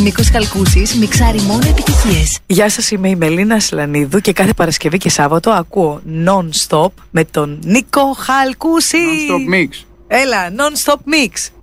Νίκος Χαλκούσης μιξάρει μόνο επιτυχίες. Γεια σας, είμαι η Μελίνα Σλανίδου και κάθε Παρασκευή και Σάββατο ακούω Non-Stop με τον Νίκο Χαλκούση. Non-Stop Mix. Έλα, Non-Stop Mix.